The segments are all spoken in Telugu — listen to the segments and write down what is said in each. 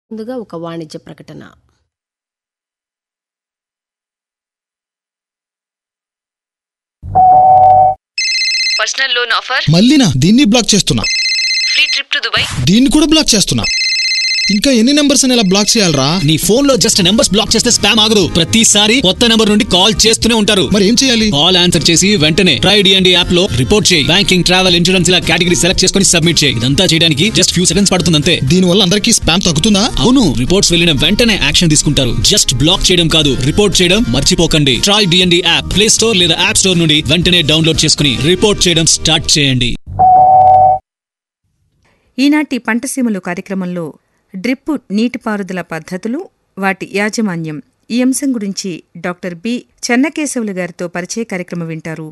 ముందుగా ఒక వాణిజ్య ప్రకటన. Personal loan offer. మళ్ళీనా? దీన్ని బ్లాక్ చేస్తున్నా. Free trip to Dubai. దీన్ని కూడా బ్లాక్ చేస్తున్నా. ఇంకా ఎన్ని నెంబర్స్ ఇలా బ్లాక్ చేయాలరా? నీ ఫోన్ లో జస్ట్ నెంబర్స్ బ్లాక్ చేస్తే స్పామ్ ఆగదు. ప్రతిసారి కొత్త నెంబర్ నుండి కాల్ చేస్తూనే ఉంటారు. మరి ఏం చేయాలి? కాల్ ఆన్సర్ చేసి వెంటనే ట్రై డిఎండి యాప్ లో రిపోర్ట్ చేయి. బ్యాంకింగ్, ట్రావెల్, ఇన్సూరెన్స్ ఇలా కేటగిరీ సెలెక్ట్ చేసుకుని సబ్మిట్ చేయి. ఇదంతా చేయడానికి జస్ట్ ఫ్యూ సెకండ్స్ పడుతుంది అంతే. దీని వల్ల అందరికీ స్పామ్ తగ్గుతుందా? అవును, రిపోర్ట్స్ వెళ్ళిన వెంటనే యాక్షన్ తీసుకుంటారు. జస్ట్ బ్లాక్ చేయడం కాదు, రిపోర్ట్ చేయడం మర్చిపోకండి. Try DND app play store లేదా యాప్ స్టోర్ నుండి వెంటనే డౌన్లోడ్ చేసుకుని రిపోర్ట్ చేయడం స్టార్ట్ చేయండి. ఈనాటి పంటసీమలు కార్యక్రమంలో డ్రిప్ నీటిపారుదల పద్ధతులు, వాటి యాజమాన్యం, ఈ అంశం గురించి డాక్టర్ బి చెన్నకేశవులు గారితో పరిచయ కార్యక్రమం వింటారు.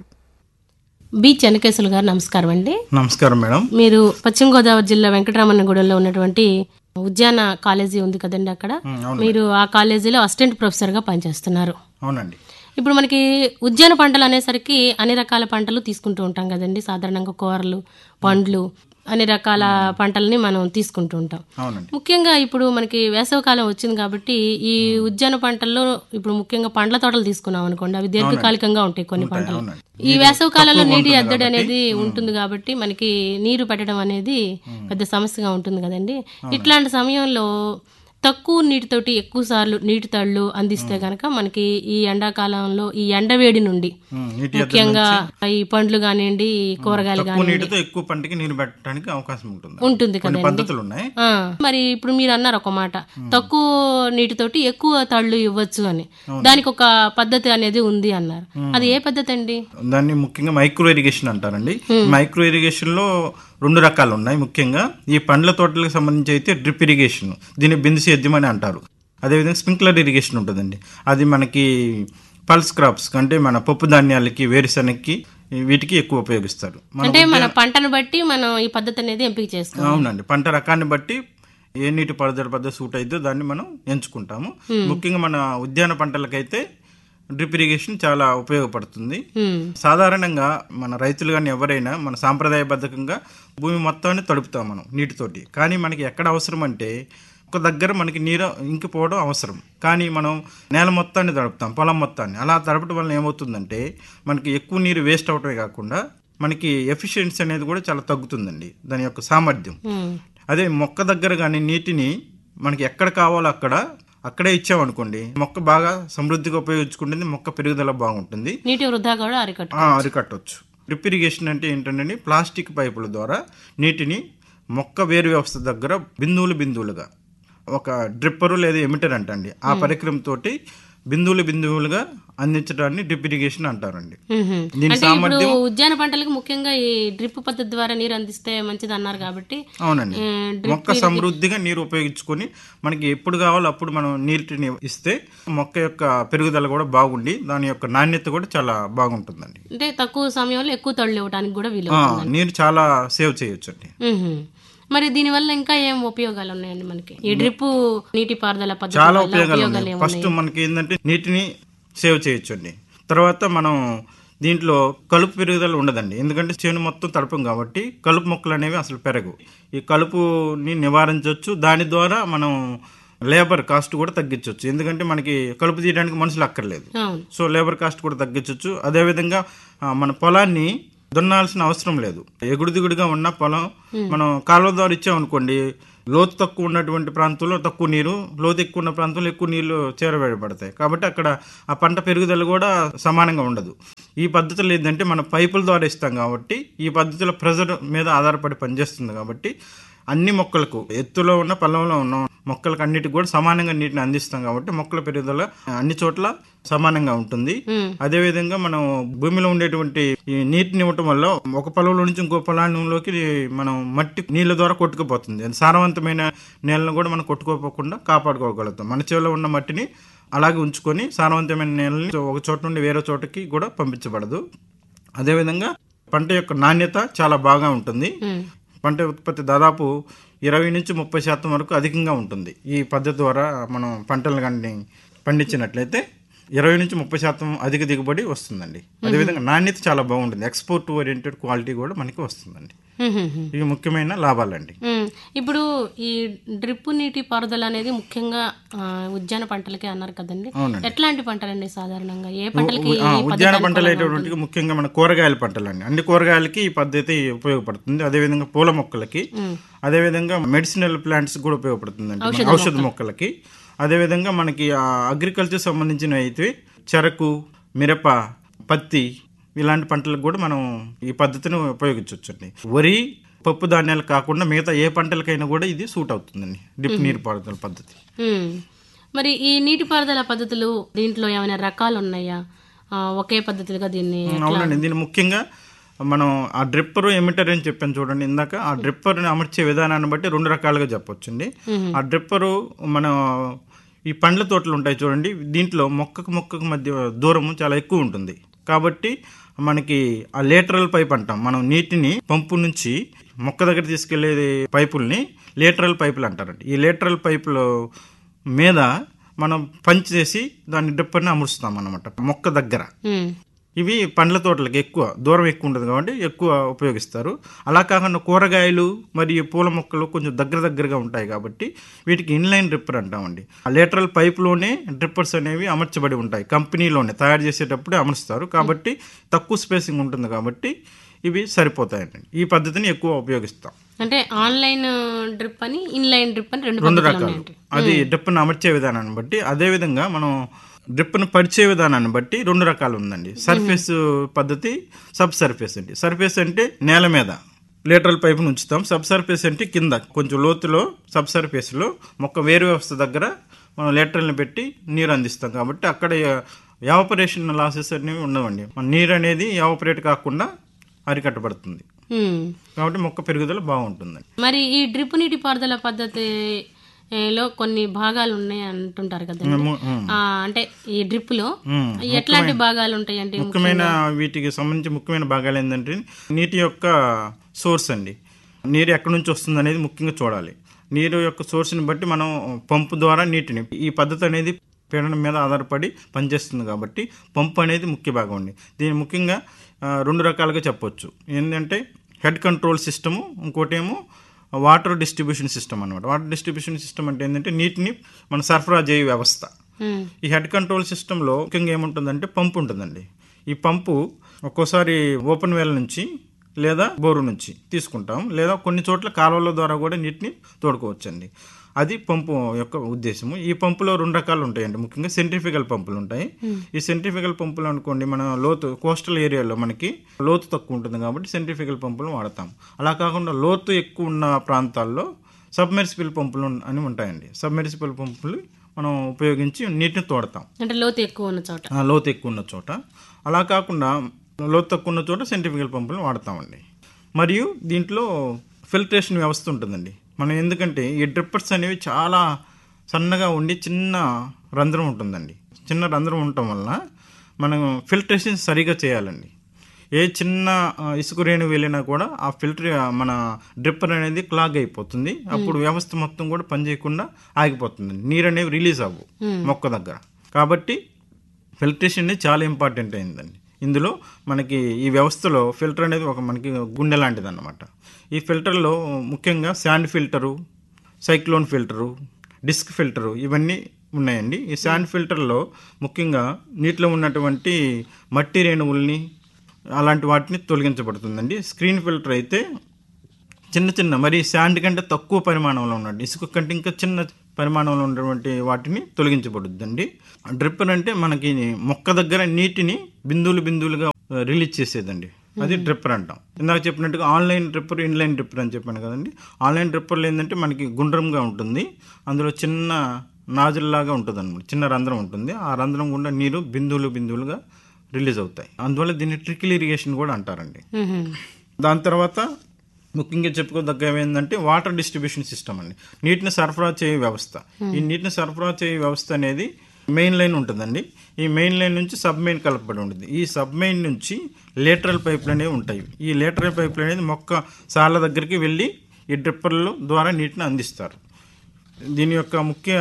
బి చెన్నకేశవులు గారు నమస్కారం అండి. నమస్కారం మేడం. మీరు పశ్చిమ గోదావరి జిల్లా వెంకటరామన్నగూడెంలో ఉన్నటువంటి ఉద్యాన కాలేజీ ఉంది కదండి, అక్కడ మీరు ఆ కాలేజీలో అసిస్టెంట్ ప్రొఫెసర్ గా పనిచేస్తున్నారు. అవునండి. ఇప్పుడు మనకి ఉద్యాన పంటలు అనేసరికి అన్ని రకాల పంటలు తీసుకుంటూ ఉంటాం కదండి. సాధారణంగా కూరలు, పండ్లు, అన్ని రకాల పంటలని మనం తీసుకుంటూ ఉంటాం. ముఖ్యంగా ఇప్పుడు మనకి వేసవికాలం వచ్చింది కాబట్టి ఈ ఉద్యాన పంటల్లో ఇప్పుడు ముఖ్యంగా పండ్ల తోటలు తీసుకున్నాం అనుకోండి, అవి దీర్ఘకాలికంగా ఉంటాయి కొన్ని పంటలు. ఈ వేసవి కాలంలో నీటి ఎద్దడి అనేది ఉంటుంది కాబట్టి మనకి నీరు పెట్టడం అనేది పెద్ద సమస్యగా ఉంటుంది కదండి. ఇట్లాంటి సమయంలో తక్కువ నీటితోటి ఎక్కువ సార్లు నీటి తళ్ళు అందిస్తే గనక మనకి ఈ ఎండాకాలంలో ఈ ఎండవేడి నుండి ముఖ్యంగా ఈ పండ్లు కానివ్వండి, కూరగాయలు నీటితో ఎక్కువ పంటకి నీరు పెట్టడానికి అవకాశం ఉంటుంది కదండి. మరి ఇప్పుడు మీరు అన్నారు ఒక మాట, తక్కువ నీటితోటి ఎక్కువ తళ్ళు ఇవ్వచ్చు అని. దానికి ఒక పద్ధతి అనేది ఉంది అన్నారు. అది ఏ పద్ధతి అండి? దాన్ని ముఖ్యంగా మైక్రో ఇరిగేషన్ అంటారండి. మైక్రో ఇరిగేషన్ లో 2 రకాలు ఉన్నాయి. ముఖ్యంగా ఈ పండ్ల తోటలకు సంబంధించి అయితే డ్రిప్ ఇరిగేషన్, దీన్ని బిందు సేద్యం అని అంటారు. అదేవిధంగా స్ప్రింక్లర్ ఇరిగేషన్ ఉంటుందండి. అది మనకి పల్స్ క్రాప్స్ అంటే మన పప్పు ధాన్యాలకి, వేరుశనగకి, వీటికి ఎక్కువ ఉపయోగిస్తారు. అంటే మన పంటను బట్టి మనం ఈ పద్ధతి అనేది ఎంపిక చేసుకోవాలి. అవునండి, పంట రకాన్ని బట్టి ఏ నీటి పారుదల పద్ధతి సూట్ అయితే దాన్ని మనం ఎంచుకుంటాము. ముఖ్యంగా మన ఉద్యాన పంటలకైతే డ్రిప్ ఇరిగేషన్ చాలా ఉపయోగపడుతుంది. సాధారణంగా మన రైతులు కానీ ఎవరైనా మన సాంప్రదాయబద్ధకంగా భూమి మొత్తాన్ని తడుపుతాం మనం నీటితోటి. కానీ మనకి ఎక్కడ అవసరం అంటే ఒక దగ్గర మనకి నీరు ఇంకిపోవడం అవసరం, కానీ మనం నేల మొత్తాన్ని తడుపుతాం, పొలం మొత్తాన్ని. అలా తడపడం వల్ల ఏమవుతుందంటే మనకి ఎక్కువ నీరు వేస్ట్ అవటమే కాకుండా మనకి ఎఫిషియన్సీ అనేది కూడా చాలా తగ్గుతుందండి, దాని యొక్క సామర్థ్యం. అదే మొక్క దగ్గర కానీ నీటిని మనకి ఎక్కడ కావాలో అక్కడే ఇచ్చామనుకోండి, మొక్క బాగా సమృద్ధిగా ఉపయోగించుకుంటుంది, మొక్క పెరుగుదల బాగుంటుంది, నీటి వృధా కూడా అరికట్టవచ్చు. డ్రిప్ ఇరిగేషన్ అంటే ఏంటంటే ప్లాస్టిక్ పైపుల ద్వారా నీటిని మొక్క వేరు వ్యవస్థ దగ్గర బిందువులుగా ఒక డ్రిప్పరు లేదా ఎమిటర్ అంటండి, ఆ పరికరం తోటి బిందువులుగా అందించడాన్ని డ్రిప్ ఇరిగేషన్ అంటారండి. దీని సామర్థ్యం ఉద్యాన పంటలకు ముఖ్యంగా ఈ డ్రిప్ పద్ధతి ద్వారా నీరు అందిస్తే మంచిది అన్నారు కాబట్టి. అవునండి, మొక్క సమృద్ధిగా నీరు ఉపయోగించుకొని మనకి ఎప్పుడు కావాలో అప్పుడు మనం నీటిని ఇస్తే మొక్క యొక్క పెరుగుదల కూడా బాగుండి దాని యొక్క నాణ్యత కూడా చాలా బాగుంటుందండి. అంటే తక్కువ సమయంలో ఎక్కువ తళ్ళు ఇవ్వడానికి కూడా వీలు, నీరు చాలా సేవ్ చేయొచ్చు అండి. మరి దీనివల్ల ఇంకా ఏం ఉపయోగాలు ఉన్నాయండి మనకి ఈ డ్రిప్ నీటి పారుదల పద్ధతి? చాలా ఉపయోగాలు ఉన్నాయి. ఫస్ట్ మనకి ఏంటంటే నీటిని సేవ్ చేయొచ్చు అండి. తర్వాత మనం దీంట్లో కలుపు పెరుగుదల ఉండదండి, ఎందుకంటే చేను మొత్తం తడపం కాబట్టి కలుపు మొక్కలు అనేవి అసలు పెరగవు. ఈ కలుపుని నివారించవచ్చు. దాని ద్వారా మనం లేబర్ కాస్ట్ కూడా తగ్గించవచ్చు, ఎందుకంటే మనకి కలుపు తీయడానికి మనుషులు అక్కర్లేదు. సో లేబర్ కాస్ట్ కూడా తగ్గించవచ్చు. అదేవిధంగా మన పొలాన్ని దున్నాల్సిన అవసరం లేదు. ఎగుడు దిగుడుగా ఉన్న పొలం మనం కాలువ ద్వారా ఇచ్చామనుకోండి, లోతు తక్కువ ఉన్నటువంటి ప్రాంతంలో తక్కువ నీరు, లోతు ఎక్కువ ఉన్న ప్రాంతంలో ఎక్కువ నీళ్లు చేరవేయబడతాయి. కాబట్టి అక్కడ ఆ పంట పెరుగుదల కూడా సమానంగా ఉండదు. ఈ పద్ధతులు ఏంటంటే మన పైపుల ద్వారా ఇస్తాం కాబట్టి ఈ పద్ధతిలో ప్రెజర్ మీద ఆధారపడి పనిచేస్తుంది కాబట్టి అన్ని మొక్కలకు, ఎత్తులో ఉన్న పొలంలో ఉన్న మొక్కలకు అన్నిటికి కూడా సమానంగా నీటిని అందిస్తాం కాబట్టి మొక్కల పెరుగుదల అన్ని చోట్ల సమానంగా ఉంటుంది. అదేవిధంగా మనం భూమిలో ఉండేటువంటి ఈ నీటిని ఇవ్వటం వల్ల ఒక పొలంలో నుంచి ఇంకో పొలంలోకి మనం మట్టి నీళ్ళ ద్వారా కొట్టుకుపోతుంది. సారవంతమైన నేలను కూడా మనం కొట్టుకోపోకుండా కాపాడుకోగలుగుతాం. మన చేలో ఉన్న మట్టిని అలాగే ఉంచుకొని సారవంతమైన నేలని ఒక చోట నుండి వేరే చోటకి కూడా పంపించబడదు. అదేవిధంగా పంట యొక్క నాణ్యత చాలా బాగా ఉంటుంది. పంట ఉత్పత్తి దాదాపు 20-30% వరకు అధికంగా ఉంటుంది. ఈ పద్ధతి ద్వారా మనం పంటలు కానీ పండించినట్లయితే 20-30% అధిక దిగుబడి వస్తుందండి. అదేవిధంగా నాణ్యత చాలా బాగుంటుంది. ఎక్స్పోర్ట్ ఓరియంటెడ్ క్వాలిటీ కూడా మనకి వస్తుందండి. ఇవి ముఖ్యమైన లాభాలండి. ఇప్పుడు ఈ డ్రిప్ నీటి పారుదల అనేది ముఖ్యంగా ఉద్యాన పంటలకి అన్నారు కదండి. ఎట్లాంటి పంటలండి సాధారణంగా ఏ పంటలకి? ఉద్యాన పంటలు అనేటువంటి ముఖ్యంగా మన కూరగాయల పంటలండి. అన్ని కూరగాయలకి ఈ పద్ధతి ఉపయోగపడుతుంది. అదేవిధంగా పూల మొక్కలకి, అదేవిధంగా మెడిసినల్ ప్లాంట్స్ కూడా ఉపయోగపడుతుందండి, ఔషధ మొక్కలకి. అదేవిధంగా మనకి అగ్రికల్చర్ సంబంధించినవి అయితే చెరకు, మిరప, పత్తి ఇలాంటి పంటలకు కూడా మనం ఈ పద్ధతిని ఉపయోగించవచ్చండి. వరి, పప్పు ధాన్యాలు కాకుండా మిగతా ఏ పంటలకైనా కూడా ఇది సూట్ అవుతుందండి డ్రిప్ నీటిపారుదల పద్ధతి. మరి ఈ నీటిపారుదల పద్ధతులు దీంట్లో ఏమైనా రకాలు ఉన్నాయా? ఒకే పద్ధతిగా దీన్ని? అవునండి, దీన్ని ముఖ్యంగా మనం ఆ డ్రిప్పర్ ఎమిటర్ అని చెప్పాను చూడండి ఇందాక. ఆ డ్రిప్పర్ని అమర్చే విధానాన్ని బట్టి 2 రకాలుగా చెప్పొచ్చండి. ఆ డ్రిప్పరు మనం ఈ పండ్ల తోటలు ఉంటాయి చూడండి, దీంట్లో మొక్కకు మధ్య దూరం చాలా ఎక్కువ ఉంటుంది. కాబట్టి మనకి ఆ లేటరల్ పైప్ అంటాం. మనం నీటిని పంపు నుంచి మొక్క దగ్గర తీసుకెళ్లే పైపుల్ని లేటరల్ పైపులు అంటారండి. ఈ లేటరల్ పైపుల మీద మనం పంచ్ చేసి దాన్ని డ్రిప్పర్ని అమరుస్తాం అన్నమాట మొక్క దగ్గర. ఇవి పండ్ల తోటలకు దూరం ఎక్కువ ఉంటుంది కాబట్టి ఎక్కువ ఉపయోగిస్తారు. అలా కాకుండా కూరగాయలు మరియు పూల మొక్కలు కొంచెం దగ్గరగా ఉంటాయి కాబట్టి వీటికి ఇన్లైన్ డ్రిప్పర్ అంటామండి. ఆ లేటరల్ పైప్లోనే డ్రిప్పర్స్ అనేవి అమర్చబడి ఉంటాయి, కంపెనీలోనే తయారు చేసేటప్పుడే అమరుస్తారు. కాబట్టి తక్కువ స్పేసింగ్ ఉంటుంది కాబట్టి ఇవి సరిపోతాయండి. ఈ పద్ధతిని ఎక్కువ ఉపయోగిస్తాం. అంటే ఆన్లైన్ డ్రిప్ అని, ఇన్లైన్ డ్రిప్ అని 2 రకాలు. అది డ్రిప్ను అమర్చే విధానాన్ని బట్టి. అదేవిధంగా మనం డ్రిప్ను పరిచే విధానాన్ని బట్టి 2 రకాలు ఉందండి. సర్ఫేస్ పద్ధతి, సబ్ సర్ఫేస్ అండి. సర్ఫేస్ అంటే నేల మీద లేటరల్ పైపును ఉంచుతాం. సబ్ సర్ఫేస్ అంటే కింద కొంచెం లోతులో సబ్ సర్ఫేస్లో మొక్క వేరు వ్యవస్థ దగ్గర మనం లేటరల్ని పెట్టి నీరు అందిస్తాం. కాబట్టి అక్కడ ఎవాపరేషన్ లాసెస్ అనేవి ఉండవండి. మన నీరు అనేది ఎవాపరేట్ కాకుండా అరికట్టబడుతుంది. కాబట్టి మొక్క పెరుగుదల బాగుంటుంది. మరి ఈ డ్రిప్ నీటి పారుదల పద్ధతి లో కొన్ని భాగాలు ఉన్నాయి అంటుంటారు కదా, అంటే ఈ డ్రిప్ లో ఎట్లాంటి భాగాలు ఉంటాయి అంటే? ముఖ్యమైన వీటికి సంబంధించి ముఖ్యమైన భాగాలు ఏంటంటే నీటి యొక్క సోర్స్ అండి. నీరు ఎక్కడి నుంచి వస్తుంది అనేది ముఖ్యంగా చూడాలి. నీరు యొక్క సోర్స్ని బట్టి మనం పంపు ద్వారా నీటిని, ఈ పద్ధతి అనేది పీడనం మీద ఆధారపడి పనిచేస్తుంది కాబట్టి పంపు అనేది ముఖ్య భాగం అండి. దీన్ని ముఖ్యంగా 2 రకాలుగా చెప్పొచ్చు. ఏంటంటే హెడ్ కంట్రోల్ సిస్టము, ఇంకోటేమో వాటర్ డిస్ట్రిబ్యూషన్ సిస్టమ్ అనమాట. వాటర్ డిస్ట్రిబ్యూషన్ సిస్టమ్ అంటే ఏంటంటే నీటిని మన సరఫరా చేయు వ్యవస్థ. ఈ హెడ్ కంట్రోల్ సిస్టంలో ముఖ్యంగా ఏముంటుందంటే పంపు ఉంటుందండి. ఈ పంపు ఒక్కోసారి ఓపెన్ వెల్ నుంచి లేదా బోరు నుంచి తీసుకుంటాం, లేదా కొన్ని చోట్ల కాలువల ద్వారా కూడా నీటిని తోడుకోవచ్చండి. అది పంపు యొక్క ఉద్దేశము. ఈ పంపులో 2 రకాలు ఉంటాయండి. ముఖ్యంగా సెంట్రిఫికల్ పంపులు ఉంటాయి. ఈ సెంట్రిఫికల్ పంపులు అనుకోండి, మన లోతు కోస్టల్ ఏరియాలో మనకి లోతు తక్కువ ఉంటుంది కాబట్టి సెంట్రిఫికల్ పంపులు వాడతాం. అలా కాకుండా లోతు ఎక్కువ ఉన్న ప్రాంతాల్లో సబ్మెర్సిబుల్ పంపులు అని ఉంటాయండి. సబ్మెర్సిబుల్ పంపులు మనం ఉపయోగించి నీటిని తోడతాం, అంటే లోతు ఎక్కువ ఉన్న చోట. అలా కాకుండా లోతు తక్కువ ఉన్న చోట సెంట్రిఫికల్ పంపులు వాడతామండి. మరియు దీంట్లో ఫిల్టరేషన్ వ్యవస్థ ఉంటుందండి. మనం ఎందుకంటే ఈ డ్రిప్పర్స్ అనేవి చాలా సన్నగా ఉండి చిన్న రంధ్రం ఉంటుందండి. చిన్న రంధ్రం ఉండటం వల్ల మనం ఫిల్టరేషన్ సరిగా చేయాలండి. ఏ చిన్న ఇసుక రేణు వెళ్ళినా కూడా ఆ ఫిల్టర్ మన డ్రిప్పర్ అనేది క్లాగ్ అయిపోతుంది. అప్పుడు వ్యవస్థ మొత్తం కూడా పనిచేయకుండా ఆగిపోతుంది, నీరు అనేవి రిలీజ్ అవ్వు మొక్క దగ్గర. కాబట్టి ఫిల్టరేషన్ అనేది చాలా ఇంపార్టెంట్ అయిందండి. ఇందులో మనకి ఈ వ్యవస్థలో ఫిల్టర్ అనేది ఒక మనకి గుండె లాంటిది అన్నమాట. ఈ ఫిల్టర్లో ముఖ్యంగా sand filter, cyclone filter, disc filter ఇవన్నీ ఉన్నాయండి. ఈ శాండ్ ఫిల్టర్లో ముఖ్యంగా నీటిలో ఉన్నటువంటి మట్టి రేణువుల్ని అలాంటి వాటిని తొలగించబడుతుందండి. స్క్రీన్ ఫిల్టర్ అయితే చిన్న మరి శాండ్ కంటే తక్కువ పరిమాణంలో ఉన్నట్టు, ఇసుక కంటే ఇంకా చిన్న పరిమాణంలో ఉన్నటువంటి వాటిని తొలగించబడుద్దండి. డ్రిప్పర్ అంటే మనకి మొక్క దగ్గర నీటిని బిందువులుగా రిలీజ్ చేసేదండి, అది డ్రిప్పర్ అంటాం. ఇందాక చెప్పినట్టుగా ఆన్లైన్ డ్రిప్పర్, ఇన్లైన్ డ్రిప్పర్ అని చెప్పాను కదండి. ఆన్లైన్ డ్రిప్పర్లో ఏంటంటే మనకి గుండ్రంగా ఉంటుంది, అందులో చిన్న నాజిల్ లాగా ఉంటుంది అన్నమాట, చిన్న రంధ్రం ఉంటుంది. ఆ రంధ్రం గుండా నీరు బిందువులుగా రిలీజ్ అవుతాయి. అందువల్ల దీన్ని ట్రికిల్ ఇరిగేషన్ కూడా అంటారండి. దాని తర్వాత ముఖ్యంగా చెప్పుకోదగ్గ ఏంటంటే వాటర్ డిస్ట్రిబ్యూషన్ సిస్టమ్ అండి, నీటిని సరఫరా చేయు వ్యవస్థ. ఈ నీటిని సరఫరా చేయు వ్యవస్థ అనేది మెయిన్ లైన్ ఉంటుందండి. ఈ మెయిన్ లైన్ నుంచి సబ్ మెయిన్ కలపబడి ఉంటుంది. ఈ సబ్ మెయిన్ నుంచి లేటరల్ పైపులు అనేవి ఉంటాయి. ఈ లేటరల్ పైపులు అనేది మొక్క సార్ల దగ్గరికి వెళ్ళి ఈ డ్రిప్పర్ల ద్వారా నీటిని అందిస్తారు. దీని యొక్క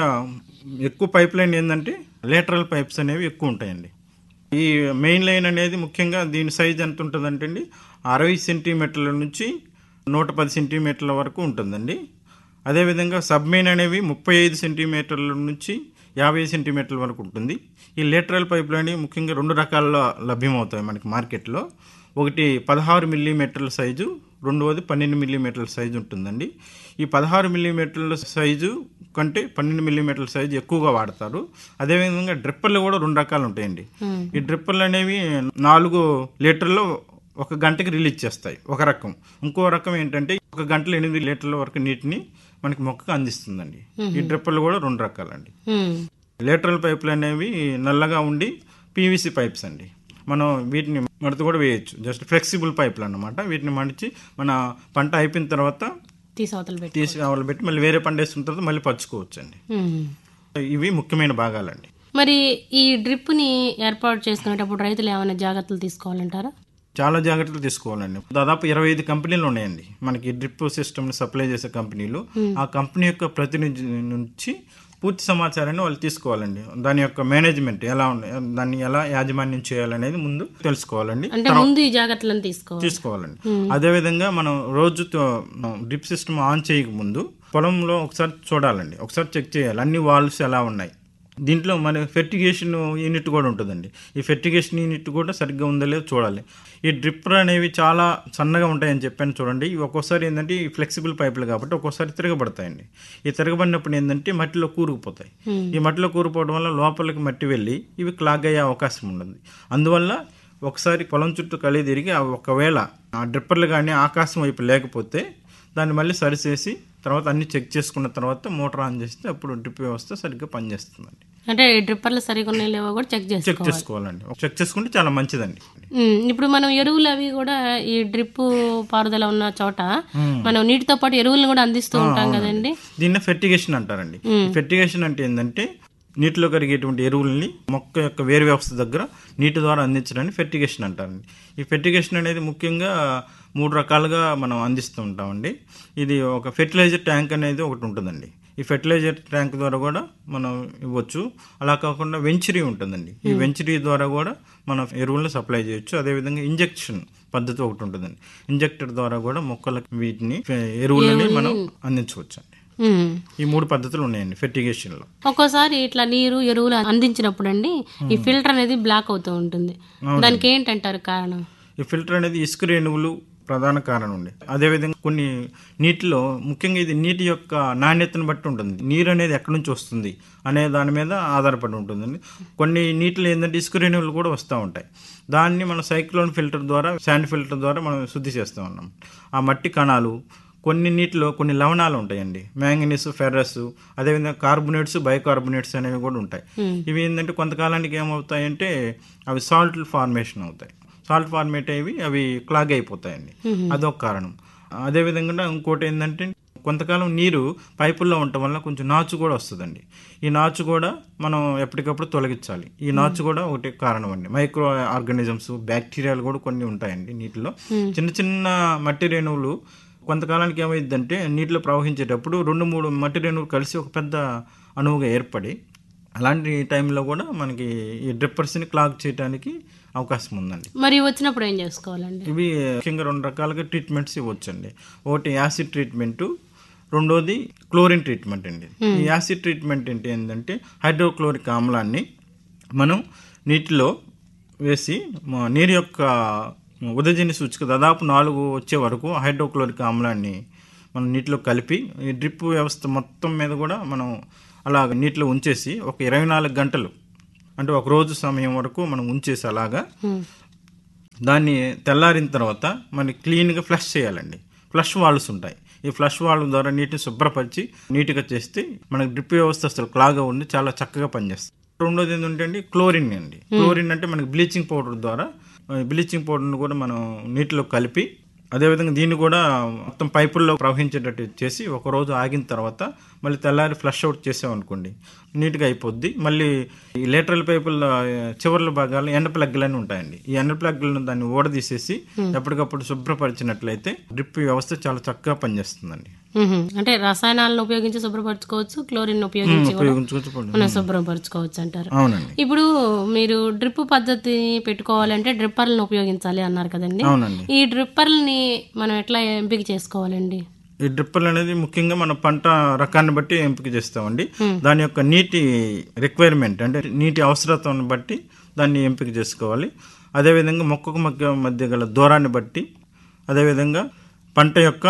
ఎక్కువ పైప్ లైన్ ఏంటంటే లేటరల్ పైప్స్ అనేవి ఎక్కువ ఉంటాయండి. ఈ మెయిన్ లైన్ అనేది ముఖ్యంగా దీని సైజ్ ఎంత ఉంటుందంటే అండి 60 సెంటీమీటర్ల నుంచి 110 సెంటీమీటర్ల వరకు ఉంటుందండి. అదేవిధంగా సబ్మెయిన్ అనేవి 35 సెంటీమీటర్ల నుంచి 50 సెంటీమీటర్ల వరకు ఉంటుంది. ఈ లేటరల్ పైపులు అనేవి ముఖ్యంగా 2 రకాల్లో లభ్యమవుతాయి మనకి మార్కెట్లో. ఒకటి 16 మిల్లీమీటర్ల సైజు, రెండవది 12 మిల్లీమీటర్ల సైజు ఉంటుందండి. ఈ 16 మిల్లీమీటర్ల సైజు కంటే 12 మిల్లీమీటర్ల సైజు ఎక్కువగా వాడతారు. అదేవిధంగా డ్రిప్పర్లు కూడా 2 రకాలు ఉంటాయండి. ఈ డ్రిప్పర్లు అనేవి 4 లీటర్లు 1 గంటకి రిలీజ్ చేస్తాయి ఒక రకం. ఇంకో రకం ఏంటంటే 1 గంటలో 8 లీటర్ల వరకు నీటిని మనకి మొక్కకు అందిస్తుందండి. ఈ డ్రిప్పర్లు కూడా 2 రకాలండి. లేటరల్ పైపులు అనేవి నల్లగా ఉండి పీవీసీ పైప్స్ అండి. మనం వీటిని మడత కూడా వేయచ్చు. జస్ట్ ఫ్లెక్సిబుల్ పైపులు అన్నమాట. వీటిని మడిచి మన పంట అయిపోయిన తర్వాత తీసి అవతల పెట్టి మళ్ళీ వేరే పంట వేసుకున్న తర్వాత మళ్ళీ పరుచుకోవచ్చు అండి. ఇవి ముఖ్యమైన భాగాలండి. మరి ఈ డ్రిప్ని ఏర్పాటు చేసుకునేటప్పుడు రైతులు ఏమైనా జాగ్రత్తలు తీసుకోవాలంటారా? చాలా జాగ్రత్తలు తీసుకోవాలండి. దాదాపు 25 కంపెనీలు ఉన్నాయండి మనకి డ్రిప్ సిస్టమ్ని సప్లై చేసే కంపెనీలు. ఆ కంపెనీ యొక్క ప్రతినిధి నుంచి పూర్తి సమాచారాన్ని వాళ్ళు తీసుకోవాలండి. దాని యొక్క మేనేజ్మెంట్ ఎలా ఉంది, దాన్ని ఎలా యాజమాన్యం చేయాలనేది ముందు తెలుసుకోవాలండి. తీసుకోవాలండి. అదేవిధంగా మనం రోజు డ్రిప్ సిస్టమ్ ఆన్ చేయకముందు పొలంలో ఒకసారి చూడాలండి, ఒకసారి చెక్ చేయాలి అన్ని వాల్వ్స్ ఎలా ఉన్నాయి. దీంట్లో మన ఫెర్టిగేషన్ యూనిట్ కూడా ఉంటుందండి. ఈ ఫెర్టిగేషన్ యూనిట్ కూడా సరిగ్గా ఉందో లేదో చూడాలి. ఈ డ్రిప్పర్ అనేవి చాలా సన్నగా ఉంటాయని చెప్పాను చూడండి. ఇవి ఒక్కోసారి ఏంటంటే ఈ ఫ్లెక్సిబుల్ పైపులు కాబట్టి ఒక్కోసారి తిరగబడతాయండి. ఈ తిరగబడినప్పుడు ఏంటంటే మట్టిలో కూరుకుపోతాయి. ఈ మట్టిలో కూరుకుపోవడం వల్ల లోపలికి మట్టి వెళ్ళి ఇవి క్లాగ్ అయ్యే అవకాశం ఉంటుంది. అందువల్ల ఒకసారి పొలం చుట్టూ కలిగి తిరిగి ఒకవేళ ఆ డ్రిప్పర్లు కానీ ఆకాశం వైపు లేకపోతే దాన్ని మళ్ళీ సరిచేసి తర్వాత అన్ని చెక్ చేసుకున్న తర్వాత మోటార్ ఆన్ చేస్తే అప్పుడు డ్రిప్ వ్యవస్థ సరిగ్గా పనిచేస్తుందండి. అంటే డ్రిప్పర్లు సరిగ్గా ఉన్నాయో లేవో కూడా చెక్ చేసుకోవాలండి. చెక్ చేసుకుంటే చాలా మంచిదండి. ఇప్పుడు మనం ఎరువులు అవి కూడా ఈ డ్రిప్ పారుదల ఉన్న చోట మనం నీటితో పాటు ఎరువులను కూడా అందిస్తూ ఉంటాం కదండి. దీన్ని ఫెర్టిగేషన్ అంటారండి. ఫెర్టిగేషన్ అంటే ఏంటంటే నీటిలో కరిగేటువంటి ఎరువుల్ని మొక్క యొక్క వేరు వ్యవస్థ దగ్గర నీటి ద్వారా అందించడాన్ని ఫెర్టిగేషన్ అంటారండి. ఈ ఫెర్టిగేషన్ అనేది ముఖ్యంగా 3 రకాలుగా మనం అందిస్తూ ఉంటామండి. ఇది ఒక ఫెర్టిలైజర్ ట్యాంక్ అనేది ఒకటి ఉంటుందండి. ఈ ఫెర్టిలైజర్ ట్యాంక్ ద్వారా కూడా మనం ఇవ్వచ్చు. అలా కాకుండా వెంచరీ ఉంటుందండి. ఈ వెంచరీ ద్వారా కూడా మనం ఎరువులను సప్లై చేయొచ్చు. అదేవిధంగా ఇంజెక్షన్ పద్ధతి ఒకటి ఉంటుందండి. ఇంజెక్టర్ ద్వారా కూడా మొక్కలకు వీటిని ఎరువులని మనం అందించవచ్చు అండి. ఈ 3 పద్ధతులు ఉన్నాయండి ఫెర్టిగేషన్ లో. ఒక్కోసారి ఇట్లా నీరు ఎరువులు అందించినప్పుడు అండి ఈ ఫిల్టర్ అనేది బ్లాక్ అవుతూ ఉంటుంది. దానికి ఏంటంటారు కారణం? ఈ ఫిల్టర్ అనేది ఇసుక రేణువులు ప్రధాన కారణం అండి. అదేవిధంగా కొన్ని నీటిలో ముఖ్యంగా ఇది నీటి యొక్క నాణ్యతను బట్టి ఉంటుంది. నీరు అనేది ఎక్కడి నుంచి వస్తుంది అనే దాని మీద ఆధారపడి ఉంటుందండి. కొన్ని నీటిలో ఏంటంటే ఇసుక రేణువులు కూడా వస్తూ ఉంటాయి. దాన్ని మనం సైక్లోన్ ఫిల్టర్ ద్వారా, శాండ్ ఫిల్టర్ ద్వారా మనం శుద్ధి చేస్తూ ఉన్నాం. ఆ మట్టి కణాలు కొన్ని నీటిలో కొన్ని లవణాలు ఉంటాయండి, మ్యాంగనీస్, ఫెర్రస్, అదేవిధంగా కార్బోనేట్స్, బైకార్బోనేట్స్ అనేవి కూడా ఉంటాయి. ఇవి ఏంటంటే కొంతకాలానికి ఏమవుతాయంటే అవి సాల్ట్ ఫార్మేషన్ అవుతాయి. సాల్ట్ ఫార్మేట్ అవి క్లాగ్ అయిపోతాయండి. అదొక కారణం. అదేవిధంగా ఇంకోటి ఏంటంటే కొంతకాలం నీరు పైపుల్లో ఉండటం వల్ల కొంచెం నాచు కూడా వస్తుందండి. ఈ నాచు కూడా మనం ఎప్పటికప్పుడు తొలగించాలి. ఈ నాచు కూడా ఒకటి కారణం అండి. మైక్రో ఆర్గానిజమ్స్, బ్యాక్టీరియాలు కూడా కొన్ని ఉంటాయండి నీటిలో. చిన్న చిన్న మట్టి రేణువులు కొంతకాలానికి ఏమైందంటే నీటిలో ప్రవహించేటప్పుడు 2-3 మట్టి రేణువులు కలిసి ఒక పెద్ద అణువుగా ఏర్పడి అలాంటి టైంలో కూడా మనకి ఈ డ్రిప్పర్స్ని క్లాగ్ చేయడానికి అవకాశం ఉందండి. మరి వచ్చినప్పుడు ఏం చేసుకోవాలండి? ఇవి ముఖ్యంగా 2 రకాలుగా ట్రీట్మెంట్స్ ఇవ్వచ్చండి. ఒకటి యాసిడ్ ట్రీట్మెంటు, రెండోది క్లోరిన్ ట్రీట్మెంట్ అండి. ఈ యాసిడ్ ట్రీట్మెంట్ ఏంటంటే హైడ్రోక్లోరిక్ ఆమ్లాన్ని మనం నీటిలో వేసి నీరు యొక్క ఉదజని సూచిక దాదాపు 4 వచ్చే వరకు హైడ్రోక్లోరిక్ ఆమ్లాన్ని మనం నీటిలో కలిపి ఈ డ్రిప్ వ్యవస్థ మొత్తం మీద కూడా మనం అలా నీటిలో ఉంచేసి ఒక 24 గంటలు అంటే ఒక రోజు సమయం వరకు మనం ఉంచేసి అలాగా దాన్ని తెల్లారిన తర్వాత మనకి క్లీన్గా ఫ్లష్ చేయాలండి. ఫ్లష్ వాల్వ్స్ ఉంటాయి. ఈ ఫ్లష్ వాల్వ్ ద్వారా నీటిని శుభ్రపరిచి నీట్గా చేస్తే మనకి డ్రిప్ వ్యవస్థ అసలు క్లాగా ఉండి చాలా చక్కగా పనిచేస్తుంది. రెండోది ఏంటంటే క్లోరిన్ అండి. క్లోరిన్ అంటే మనకి బ్లీచింగ్ పౌడర్ ద్వారా బ్లీచింగ్ పౌడర్ని కూడా మనం నీటిలో కలిపి అదేవిధంగా దీన్ని కూడా మొత్తం పైపుల్లో ప్రవహించేటట్టు చేసి ఒక రోజు ఆగిన తర్వాత మళ్ళీ తెల్లారి ఫ్లష్ అవుట్ చేసామనుకోండి నీట్గా అయిపోద్ది. మళ్ళీ ఈ లేటరల్ పైపుల చివర్ల భాగాలు ఎండ ప్లగ్లని ఉంటాయండి. ఈ ఎండ ప్లగ్లను దాన్ని ఊడదీసేసి ఎప్పటికప్పుడు శుభ్రపరిచినట్లయితే డ్రిప్ వ్యవస్థ చాలా చక్కగా పనిచేస్తుందండి. అంటే రసాయనాలను ఉపయోగించి శుభ్రపరచుకోవచ్చు, క్లోరిన్ ఉపయోగించి మనం శుభ్రపరచుకోవచ్చు అంటారు. అవునండి. ఇప్పుడు మీరు డ్రిప్ పద్ధతి పెట్టుకోవాలంటే డ్రిప్పర్లను ఉపయోగించాలి అన్నారు కదండి. అవునండి. ఈ డ్రిప్పర్లని మనం ఎట్లా ఎంపిక చేసుకోవాలండి? ఈ డ్రిప్పర్లు అనేది ముఖ్యంగా మన పంట రకాన్ని బట్టి ఎంపిక చేస్తామండి. దాని యొక్క నీటి రిక్వైర్మెంట్ అంటే నీటి అవసరతను బట్టి దాన్ని ఎంపిక చేసుకోవాలి. అదేవిధంగా మొక్కకు మొక్క మధ్య గల దూరాన్ని బట్టి, అదేవిధంగా పంట యొక్క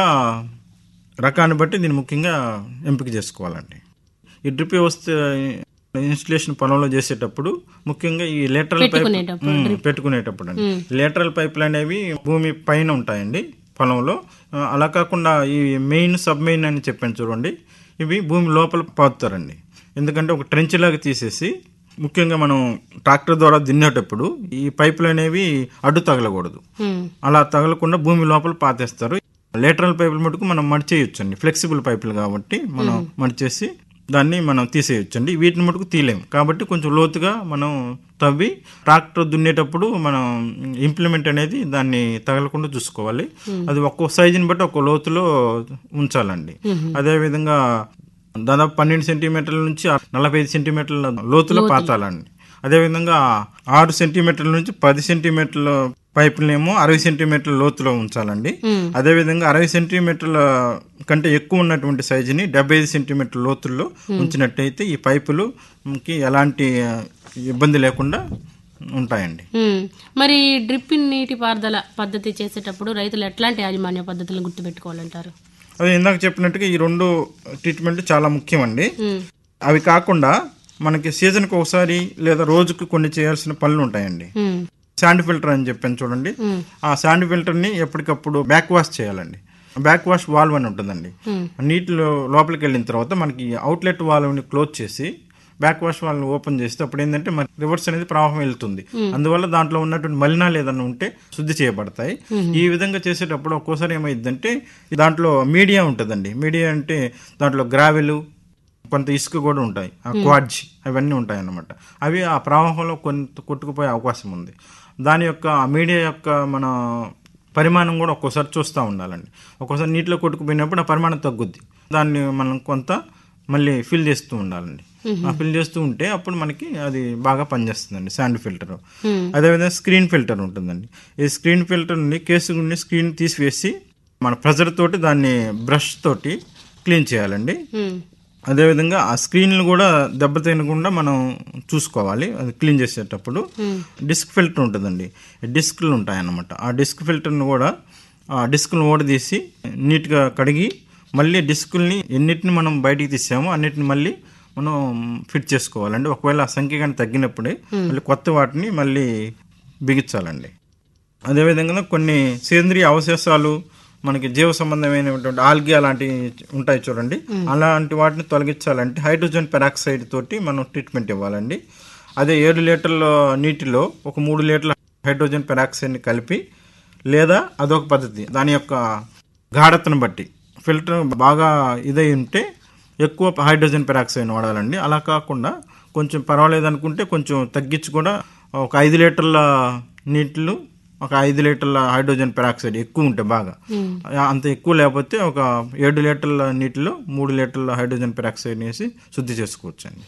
రకాన్ని బట్టి దీన్ని ముఖ్యంగా ఎంపిక చేసుకోవాలండి. ఈ డ్రిప్ వ్యవస్థ ఇన్స్టలేషన్ పొలంలో చేసేటప్పుడు ముఖ్యంగా ఈ లేటరల్ పైప్ పెట్టుకునేటప్పుడు అండి, లేటరల్ పైపులు అనేవి భూమి పైన ఉంటాయండి పొలంలో. అలా కాకుండా ఈ మెయిన్ సబ్ మెయిన్ అని చెప్పాను చూడండి, ఇవి భూమి లోపల పాతుతారండి. ఎందుకంటే ఒక ట్రెంచ్ లాగా తీసేసి ముఖ్యంగా మనం ట్రాక్టర్ ద్వారా దున్నేటప్పుడు ఈ పైపులు అనేవి అడ్డు తగలకూడదు. అలా తగలకుండా భూమి లోపల పాతేస్తారు. లేటరల్ పైపులు మటుకు మనం మడిచేయొచ్చండి, ఫ్లెక్సిబుల్ పైపులు కాబట్టి మనం మడిచేసి దాన్ని మనం తీసేయొచ్చండి. వీటిని మటుకు తీయలేము కాబట్టి కొంచెం లోతుగా మనం తవ్వి ట్రాక్టర్ దున్నేటప్పుడు మనం ఇంప్లిమెంట్ అనేది దాన్ని తగలకుండా చూసుకోవాలి. అది ఒక్కో సైజుని బట్టి ఒక్కో లోతులో ఉంచాలండి. అదేవిధంగా దాదాపు 12 సెంటీమీటర్ల నుంచి 45 సెంటీమీటర్ల లోతులో పాతాలండి. అదేవిధంగా 6 సెంటీమీటర్ల నుంచి 10 సెంటీమీటర్ల పైపులనేమో 60 సెంటీమీటర్ల లోతులో ఉంచాలండి. అదేవిధంగా 60 సెంటీమీటర్ల కంటే ఎక్కువ ఉన్నటువంటి సైజుని 75 సెంటీమీటర్ల లోతుల్లో ఉంచినట్టయితే ఈ పైపులుకి ఎలాంటి ఇబ్బంది లేకుండా ఉంటాయండి. మరి డ్రిప్ నీటి పారుదల పద్ధతి చేసేటప్పుడు రైతులు ఎట్లాంటి యాజమాన్య పద్ధతులను గుర్తుపెట్టుకోవాలంటారు? అదే ఇందాక చెప్పినట్టుగా ఈ 2 ట్రీట్మెంట్ చాలా ముఖ్యమండి. అవి కాకుండా మనకి సీజన్కి ఒకసారి లేదా రోజుకి కొన్ని చేయాల్సిన పనులు ఉంటాయండి. శాండ్ ఫిల్టర్ అని చెప్పాను చూడండి, ఆ శాండ్ ఫిల్టర్ని ఎప్పటికప్పుడు బ్యాక్ వాష్ చేయాలండి. బ్యాక్ వాష్ వాల్వ్ అని ఉంటుందండి. నీటిలో లోపలికి వెళ్ళిన తర్వాత మనకి అవుట్లెట్ వాల్వ్ని క్లోజ్ చేసి బ్యాక్ వాష్ వాల్వ్ని ఓపెన్ చేస్తే అప్పుడు ఏంటంటే మన రివర్స్ అనేది ప్రవాహం వెళ్తుంది. అందువల్ల దాంట్లో ఉన్నటువంటి మలినాలు ఏదన్నా ఉంటే శుద్ధి చేయబడతాయి. ఈ విధంగా చేసేటప్పుడు ఒక్కోసారి ఏమైందంటే దాంట్లో మీడియా ఉంటుందండి. మీడియా అంటే దాంట్లో గ్రావెలు, కొంత ఇసుక కూడా ఉంటాయి, ఆ క్వాడ్జ్ అవన్నీ ఉంటాయి అన్నమాట. అవి ఆ ప్రవాహంలో కొంత కొట్టుకుపోయే అవకాశం ఉంది. దాని యొక్క ఆ మీడియా యొక్క మన పరిమాణం కూడా ఒక్కోసారి చూస్తూ ఉండాలండి. ఒక్కోసారి నీటిలో కొట్టుకుపోయినప్పుడు ఆ పరిమాణం తగ్గుద్ది. దాన్ని మనం కొంత మళ్ళీ ఫిల్ చేస్తూ ఉండాలండి. ఆ ఫిల్ చేస్తూ ఉంటే అప్పుడు మనకి అది బాగా పనిచేస్తుందండి శాండ్ ఫిల్టర్. అదేవిధంగా స్క్రీన్ ఫిల్టర్ ఉంటుందండి. ఈ స్క్రీన్ ఫిల్టర్ నుండి కేసు నుండి స్క్రీన్ తీసివేసి మన ప్రెజర్ తోటి దాన్ని బ్రష్ తోటి క్లీన్ చేయాలండి. అదేవిధంగా ఆ స్క్రీన్లు కూడా దెబ్బతినకుండా మనం చూసుకోవాలి అది క్లీన్ చేసేటప్పుడు. డిస్క్ ఫిల్టర్ ఉంటుందండి, డిస్క్లు ఉంటాయన్నమాట. ఆ డిస్క్ ఫిల్టర్ని కూడా ఆ డిస్క్లను ఓడదీసి నీట్గా కడిగి మళ్ళీ డిస్కుల్ని ఎన్నిటిని మనం బయటికి తీసామో అన్నిటిని మళ్ళీ మనం ఫిట్ చేసుకోవాలండి. ఒకవేళ ఆ సంఖ్య కానీ తగ్గినప్పుడే మళ్ళీ కొత్త వాటిని మళ్ళీ బిగించాలండి. అదేవిధంగా కొన్ని సేంద్రియ అవశేషాలు మనకి జీవ సంబంధమైనటువంటి ఆల్గే అలాంటివి ఉంటాయి చూడండి, అలాంటి వాటిని తొలగించాలంటే హైడ్రోజన్ పెరాక్సైడ్ తోటి మనం ట్రీట్మెంట్ ఇవ్వాలండి. అదే 7 లీటర్ల నీటిలో ఒక 3 లీటర్ల హైడ్రోజన్ పెరాక్సైడ్ని కలిపి, లేదా అదొక పద్ధతి, దాని యొక్క గాఢతను బట్టి ఫిల్టర్ బాగా ఇదై ఉంటే ఎక్కువ హైడ్రోజన్ పెరాక్సైడ్ వాడాలండి. అలా కాకుండా కొంచెం పర్వాలేదు అనుకుంటే కొంచెం తగ్గించి కూడా ఒక 5 లీటర్ల నీటిలో ఒక 5 లీటర్ల హైడ్రోజన్ పెరాక్సైడ్ ఎక్కువ ఉంటే బాగా, అంత ఎక్కువ లేకపోతే ఒక 7 లీటర్ల నీటిలో 3 లీటర్ల హైడ్రోజన్ పెరాక్సైడ్ వేసి శుద్ధి చేసుకోవచ్చు అండి.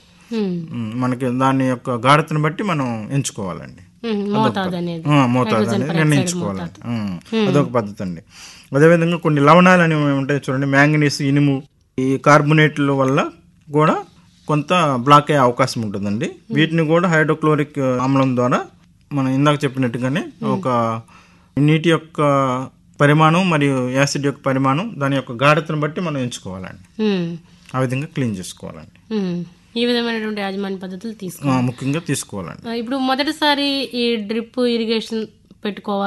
మనకి దాని యొక్క గాఢతను బట్టి మనం ఎంచుకోవాలండి, మోతాదు అనేది నిర్ణయించుకోవాలండి. అదొక పద్ధతి అండి. అదేవిధంగా కొన్ని లవణాలు అనేవి ఉంటాయి చూడండి, మ్యాంగనీస్, ఇనుము, ఈ కార్బోనేట్ల వల్ల కూడా కొంత బ్లాక్ అయ్యే అవకాశం ఉంటుందండి. వీటిని కూడా హైడ్రోక్లోరిక్ ఆమ్లం ద్వారా మనం ఇందాక చెప్పినట్టుగానే ఒక నీటి యొక్క పరిమాణం మరియు యాసిడ్ యొక్క పరిమాణం దాని యొక్క గాఢతను బట్టి మనం ఎంచుకోవాలండి. ఆ విధంగా క్లీన్ చేసుకోవాలండి. ఈ విధమైనటువంటి యాజమాన్య పద్ధతులు ముఖ్యంగా తీసుకోవాలండి. ఇప్పుడు మొదటిసారి ఈ డ్రిప్ ఇరిగేషన్ పెట్టుకోవాలి